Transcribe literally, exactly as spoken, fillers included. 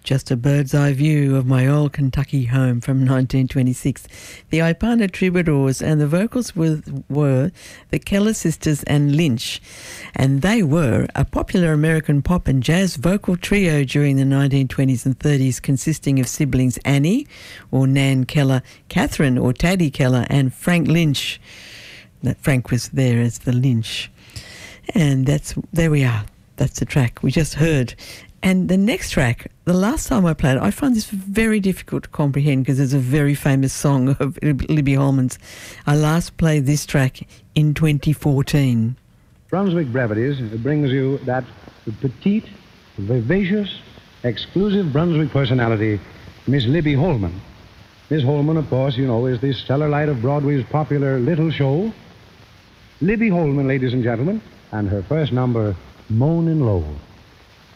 Just a bird's eye view of my old Kentucky home from nineteen twenty-six. The Ipana Troubadours, and the vocals were, were the Keller sisters and Lynch. And they were a popular American pop and jazz vocal trio during the nineteen twenties and thirties, consisting of siblings Annie, or Nan Keller, Catherine, or Taddy Keller, and Frank Lynch. That Frank was there as the Lynch. And that's there we are. That's the track we just heard. And the next track, the last time I played it, I find this very difficult to comprehend because it's a very famous song of Libby Holman's. I last played this track in twenty fourteen. Brunswick Brevities brings you that petite, vivacious, exclusive Brunswick personality, Miss Libby Holman. Miss Holman, of course, you know, is the stellar light of Broadway's popular Little Show. Libby Holman, ladies and gentlemen, and her first number, Moanin' Low.